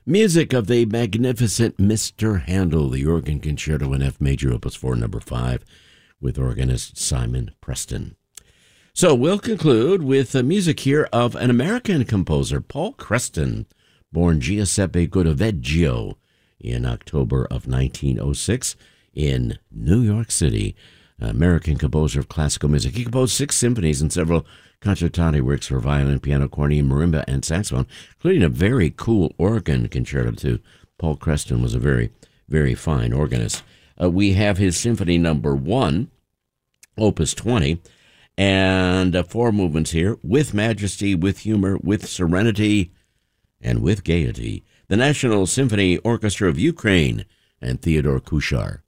Music of the magnificent Mr. Handel, the organ concerto in F major, opus 4, number 5, with organist Simon Preston. So we'll conclude with music here of an American composer, Paul Creston, born Giuseppe Godoveggio in October of 1906 in New York City. American composer of classical music. He composed 6 symphonies and several concertante works for violin, piano, cornet, marimba, and saxophone, including a very cool organ concerto, too. Paul Creston was a very, very fine organist. We have his Symphony Number 1, Opus 20, and 4 movements here, with majesty, with humor, with serenity, and with gaiety. The National Symphony Orchestra of Ukraine and Theodore Kuchar.